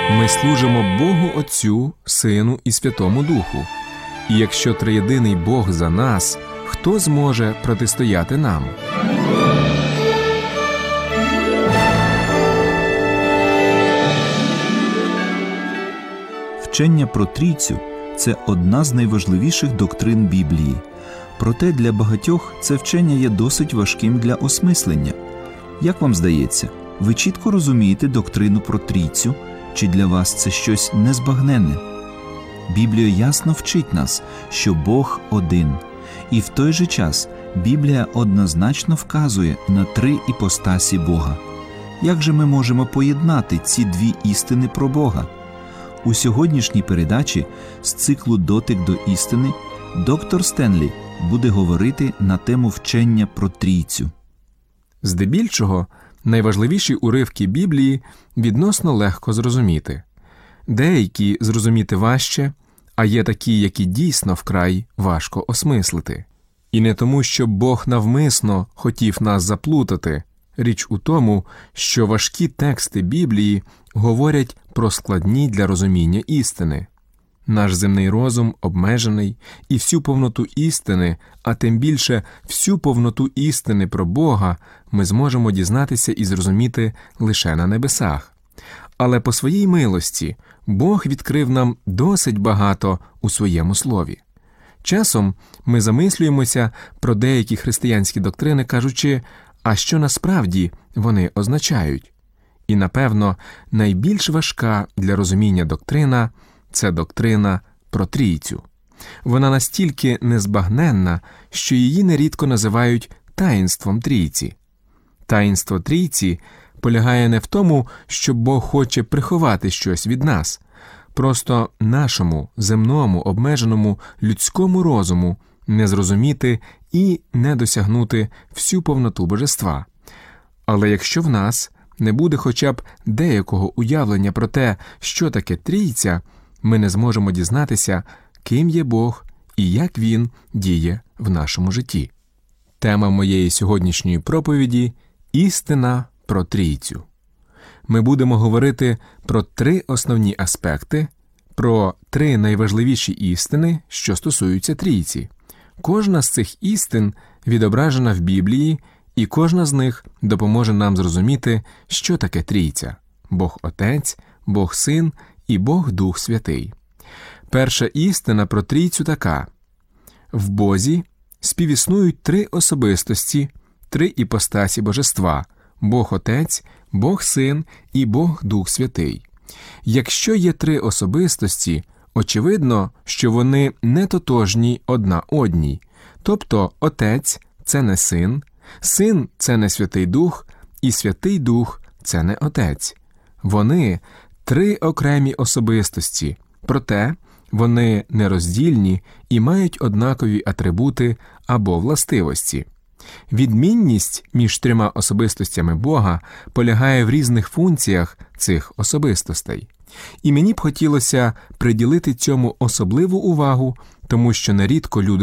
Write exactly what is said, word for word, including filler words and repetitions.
Ми служимо Богу Отцю, Сину і Святому Духу. І якщо триєдиний Бог за нас, хто зможе протистояти нам? Вчення про Трійцю – це одна з найважливіших доктрин Біблії. Проте для багатьох це вчення є досить важким для осмислення. Як вам здається, ви чітко розумієте доктрину про Трійцю, чи для вас це щось незбагненне? Біблія ясно вчить нас, що Бог один. І в той же час Біблія однозначно вказує на три іпостасі Бога. Як же ми можемо поєднати ці дві істини про Бога? У сьогоднішній передачі з циклу «Дотик до істини» доктор Стенлі буде говорити на тему вчення про Трійцю. Здебільшого, найважливіші уривки Біблії відносно легко зрозуміти. Деякі зрозуміти важче, а є такі, які дійсно вкрай важко осмислити. І не тому, що Бог навмисно хотів нас заплутати. Річ у тому, що важкі тексти Біблії говорять про складні для розуміння істини. Наш земний розум обмежений, і всю повноту істини, а тим більше всю повноту істини про Бога ми зможемо дізнатися і зрозуміти лише на небесах. Але по своїй милості Бог відкрив нам досить багато у своєму слові. Часом ми замислюємося про деякі християнські доктрини, кажучи, а що насправді вони означають? І, напевно, найбільш важка для розуміння доктрина – це доктрина про Трійцю. Вона настільки незбагненна, що її нерідко називають таїнством Трійці. Таїнство Трійці полягає не в тому, що Бог хоче приховати щось від нас. Просто нашому земному, обмеженому людському розуму не зрозуміти і не досягнути всю повноту божества. Але якщо в нас не буде хоча б деякого уявлення про те, що таке Трійця, ми не зможемо дізнатися, ким є Бог і як Він діє в нашому житті. Тема моєї сьогоднішньої проповіді – істина про Трійцю. Ми будемо говорити про три основні аспекти, про три найважливіші істини, що стосуються Трійці. Кожна з цих істин відображена в Біблії, і кожна з них допоможе нам зрозуміти, що таке Трійця – Бог Отець, Бог Син і Бог Дух Святий. Перша істина про Трійцю така. В Бозі співіснують три особистості, три іпостасі божества – Бог Отець, Бог Син і Бог Дух Святий. Якщо є три особистості, очевидно, що вони не тотожні одна одній. Тобто Отець – це не Син, Син – це не Святий Дух, і Святий Дух – це не Отець. Вони – три окремі особистості, проте вони нероздільні і мають однакові атрибути або властивості. Відмінність між трьома особистостями Бога полягає в різних функціях цих особистостей. І мені б хотілося приділити цьому особливу увагу, тому що нерідко люди